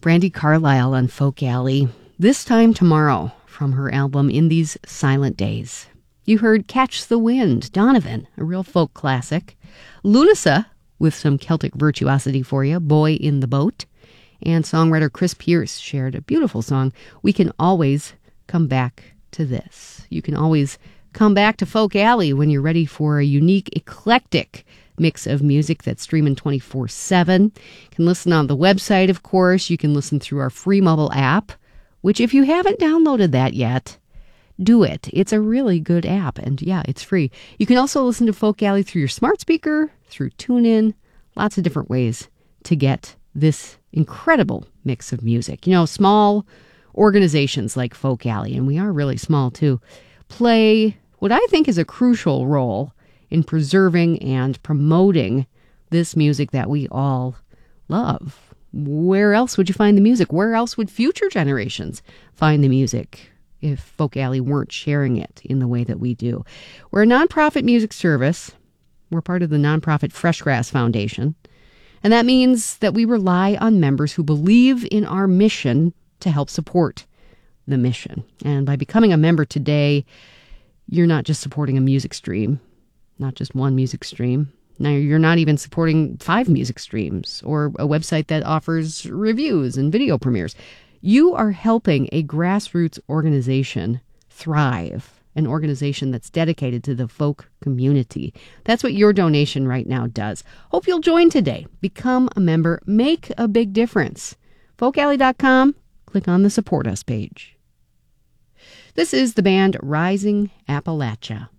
Brandi Carlile on Folk Alley. This Time Tomorrow from her album In These Silent Days. You heard Catch the Wind, Donovan, a real folk classic. Lunasa, with some Celtic virtuosity for you, Boy in the Boat. And songwriter Chris Pierce shared a beautiful song, We Can Always Come Back to This. You can always come back to Folk Alley when you're ready for a unique, eclectic mix of music that's streaming 24/7. You can listen on the website, of course. You can listen through our free mobile app, which if you haven't downloaded that yet, do it. It's a really good app, and yeah, it's free. You can also listen to Folk Alley through your smart speaker, through TuneIn, lots of different ways to get this incredible mix of music. You know, small organizations like Folk Alley, and we are really small too, play what I think is a crucial role in preserving and promoting this music that we all love. Where else would you find the music? Where else would future generations find the music if Folk Alley weren't sharing it in the way that we do? We're a nonprofit music service. We're part of the nonprofit Freshgrass Foundation. And that means that we rely on members who believe in our mission to help support the mission. And by becoming a member today, you're not just supporting a music stream, not just one music stream. Now, you're not even supporting 5 music streams or a website that offers reviews and video premieres. You are helping a grassroots organization thrive, an organization that's dedicated to the folk community. That's what your donation right now does. Hope you'll join today. Become a member. Make a big difference. FolkAlley.com. Click on the Support Us page. This is the band Rising Appalachia.